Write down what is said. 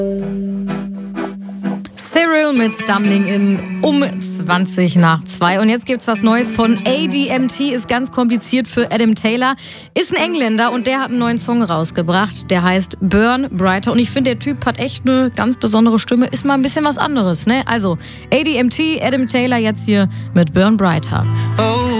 Cyril mit Stumbling in um 2:20. Und jetzt gibt's was Neues von ADMT, ist ganz kompliziert für Adam Taylor. Ist ein Engländer und der hat einen neuen Song rausgebracht, der heißt Burn Brighter. Und ich finde, der Typ hat echt eine ganz besondere Stimme, ist mal ein bisschen was anderes, ne? Also ADMT, Adam Taylor jetzt hier mit Burn Brighter. Oh.